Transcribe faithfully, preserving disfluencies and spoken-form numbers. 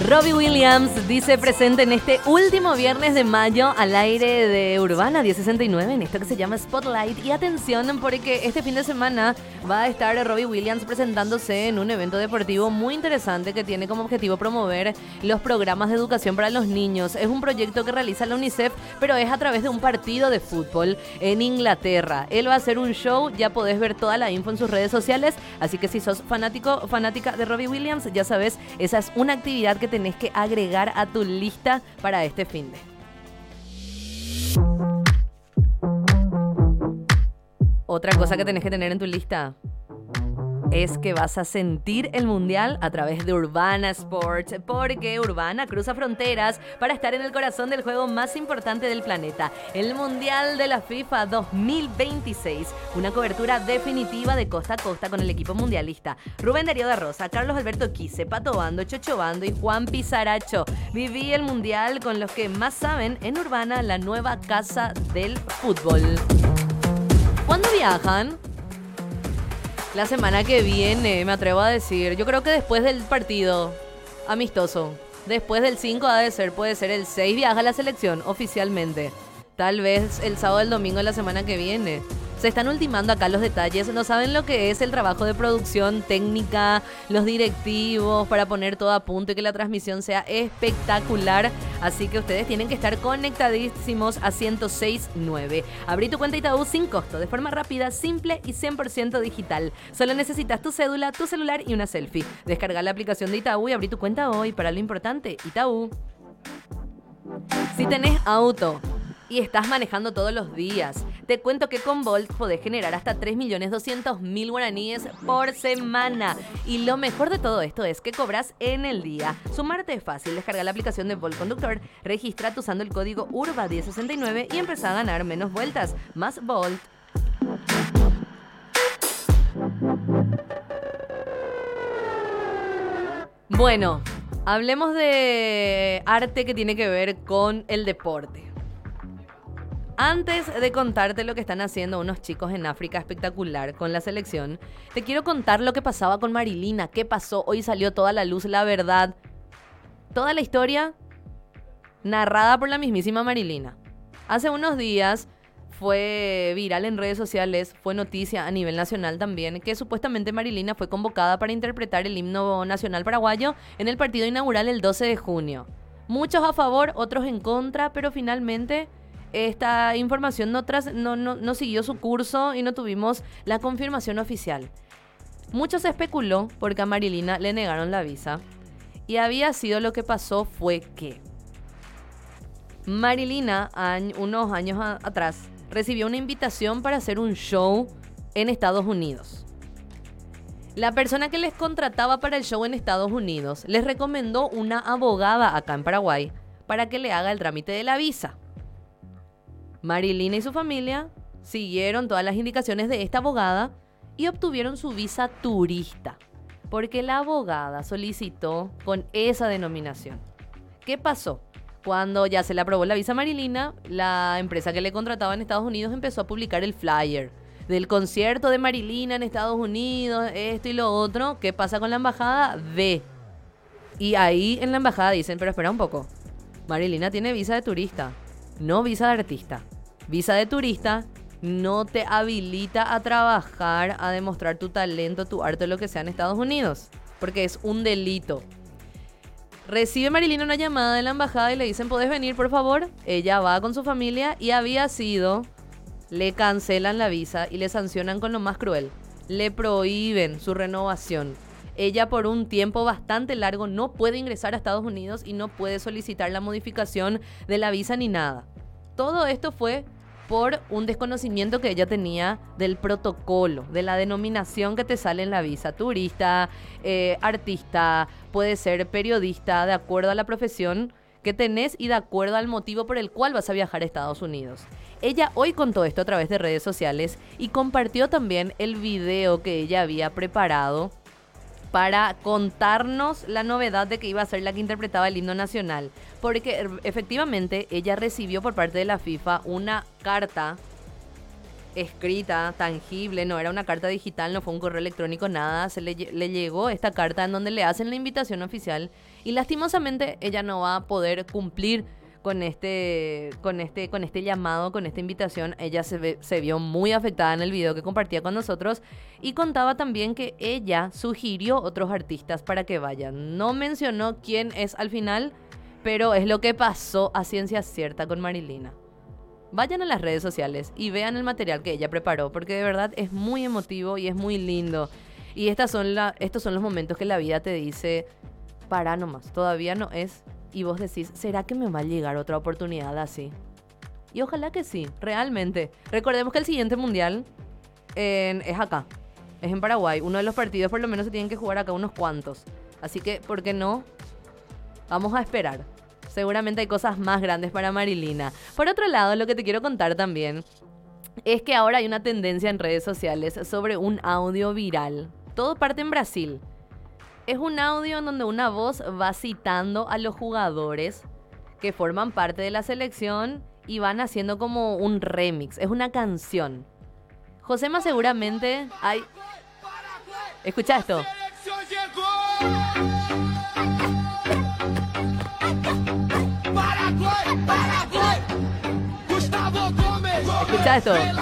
Robbie Williams dice presente en este último viernes de mayo al aire de Urbana diez sesenta y nueve en esto que se llama Spotlight. Y atención porque este fin de semana va a estar Robbie Williams presentándose en un evento deportivo muy interesante que tiene como objetivo promover los programas de educación para los niños. Es un proyecto que realiza la UNICEF, pero es a través de un partido de fútbol en Inglaterra. Él va a hacer un show, ya podés ver toda la info en sus redes sociales, así que si sos fanático fanática de Robbie Williams, ya sabes, esa es una actividad que tenés que agregar a tu lista para este finde. Otra cosa que tenés que tener en tu lista es que vas a sentir el mundial a través de Urbana Sports, porque Urbana cruza fronteras para estar en el corazón del juego más importante del planeta, el Mundial de la FIFA dos mil veintiséis. Una cobertura definitiva de costa a costa con el equipo mundialista Rubén Darío da Rosa, Carlos Alberto Quise, Pato Bando, Chocho Bando y Juan Pizaracho. Viví el mundial con los que más saben en Urbana, la nueva casa del fútbol. ¿Cuándo viajan? La semana que viene, me atrevo a decir. Yo creo que después del partido amistoso, después del cinco ha de ser, puede ser el seis, viaja la selección oficialmente. Tal vez el sábado o el domingo de la semana que viene. Se están ultimando acá los detalles, no saben lo que es el trabajo de producción técnica, los directivos para poner todo a punto y que la transmisión sea espectacular. Así que ustedes tienen que estar conectadísimos a ciento seis punto nueve. Abrí tu cuenta Itaú sin costo, de forma rápida, simple y cien por ciento digital. Solo necesitas tu cédula, tu celular y una selfie. Descarga la aplicación de Itaú y abrí tu cuenta hoy para lo importante, Itaú. Si tenés auto y estás manejando todos los días, te cuento que con Bolt podés generar hasta tres millones doscientos mil guaraníes por semana. Y lo mejor de todo esto es que cobras en el día. Sumarte es fácil. Descarga la aplicación de Bolt Conductor, regístrate usando el código U R B A diez sesenta y nueve y empezá a ganar menos vueltas. Más Bolt. Bueno, hablemos de arte que tiene que ver con el deporte. Antes de contarte lo que están haciendo unos chicos en África espectacular con la selección, te quiero contar lo que pasaba con Marilina. ¿Qué pasó? Hoy salió toda la luz, la verdad. Toda la historia narrada por la mismísima Marilina. Hace unos días fue viral en redes sociales, fue noticia a nivel nacional también, que supuestamente Marilina fue convocada para interpretar el himno nacional paraguayo en el partido inaugural el doce de junio. Muchos a favor, otros en contra, pero finalmente esta información no, tras, no, no, no siguió su curso y no tuvimos la confirmación oficial. Mucho se especuló porque a Marilina le negaron la visa. Y había sido lo que pasó fue que Marilina, año, unos años a, atrás, recibió una invitación para hacer un show en Estados Unidos. La persona que les contrataba para el show en Estados Unidos les recomendó una abogada acá en Paraguay para que le haga el trámite de la visa. Marilina y su familia siguieron todas las indicaciones de esta abogada y obtuvieron su visa turista, porque la abogada solicitó con esa denominación. ¿Qué pasó? Cuando ya se le aprobó la visa a Marilina, la empresa que le contrataba en Estados Unidos empezó a publicar el flyer del concierto de Marilina en Estados Unidos, esto y lo otro. ¿Qué pasa con la embajada? Ve. Y ahí en la embajada dicen, pero espera un poco, Marilina tiene visa de turista, no visa de artista. Visa de turista no te habilita a trabajar, a demostrar tu talento, tu arte, lo que sea en Estados Unidos, porque es un delito. Recibe Marilina una llamada de la embajada y le dicen, ¿podés venir, por favor? Ella va con su familia y había sido, le cancelan la visa y le sancionan con lo más cruel. Le prohíben su renovación. Ella por un tiempo bastante largo no puede ingresar a Estados Unidos y no puede solicitar la modificación de la visa ni nada. Todo esto fue por un desconocimiento que ella tenía del protocolo, de la denominación que te sale en la visa. Turista, eh, artista, puede ser periodista, de acuerdo a la profesión que tenés y de acuerdo al motivo por el cual vas a viajar a Estados Unidos. Ella hoy contó esto a través de redes sociales y compartió también el video que ella había preparado para contarnos la novedad de que iba a ser la que interpretaba el himno nacional. Porque efectivamente ella recibió por parte de la FIFA una carta escrita, tangible, no era una carta digital, no fue un correo electrónico, nada. Se le, le llegó esta carta en donde le hacen la invitación oficial y lastimosamente ella no va a poder cumplir con este, con este, con este llamado, con esta invitación. Ella se, ve, se vio muy afectada en el video que compartía con nosotros y contaba también que ella sugirió otros artistas para que vayan. No mencionó quién es al final, pero es lo que pasó a ciencia cierta con Marilina. Vayan a las redes sociales y vean el material que ella preparó, porque de verdad es muy emotivo y es muy lindo. Y estas son la, estos son los momentos que la vida te dice, para nomás, todavía no es. Y vos decís, ¿será que me va a llegar otra oportunidad así? Y ojalá que sí, realmente. Recordemos que el siguiente mundial en, es acá, es en Paraguay. Uno de los partidos por lo menos se tienen que jugar acá unos cuantos. Así que, ¿por qué no? Vamos a esperar. Seguramente hay cosas más grandes para Marilina. Por otro lado, lo que te quiero contar también es que ahora hay una tendencia en redes sociales sobre un audio viral. Todo parte en Brasil. Es un audio en donde una voz va citando a los jugadores que forman parte de la selección y van haciendo como un remix. Es una canción. Josema seguramente hay... Escucha esto. Escucha esto.